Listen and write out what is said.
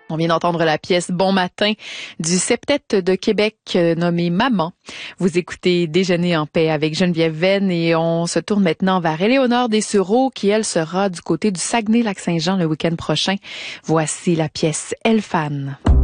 On vient d'entendre la pièce Bon matin du septet de Québec nommé Maman. Vous écoutez Déjeuner en paix avec Geneviève Venn et on se tourne maintenant vers Éléonore Dessureau qui, elle, sera du côté du Saguenay-Lac-Saint-Jean le week-end prochain. Voici la pièce Elle fan.